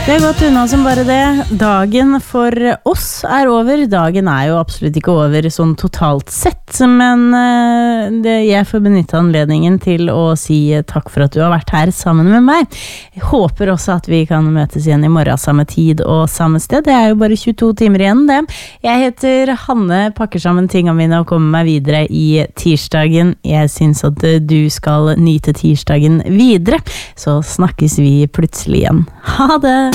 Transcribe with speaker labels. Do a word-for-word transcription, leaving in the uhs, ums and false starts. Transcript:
Speaker 1: Det er godt unna som bare det. Dagen for oss er over. Dagen er jo absolutt ikke over sånn totalt sett, men det, jeg får benytte anledningen til å si takk for at du har vært her sammen med meg. Jeg håper også at vi kan møtes igjen i morgen samme tid og samme sted. Det er jo bare tjueto timer igjen det. Jeg heter Hanne, pakker sammen tingene mine og kommer meg videre i tirsdagen. Jeg synes at du skal nyte tirsdagen videre, så snakkes vi plutselig igjen. Ha det!